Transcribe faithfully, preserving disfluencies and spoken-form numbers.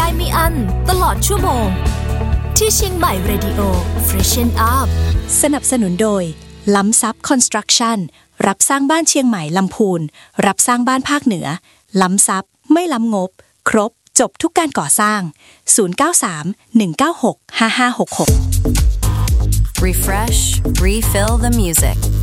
ได้ไม่อั้นตลอดชั่วโมงที่เชียงใหม่ Radio Freshen Up สนับสนุนโดยล้ำซับคอนสตรักชั่นรับสร้างบ้านเชียงใหม่ลำพูนรับสร้างบ้านภาคเหนือล้ำซับไม่ล้ำงบครบจบทุกการก่อสร้างศูนย์ เก้า สาม หนึ่ง เก้า หก ห้า ห้า หก หก Refresh, refill the music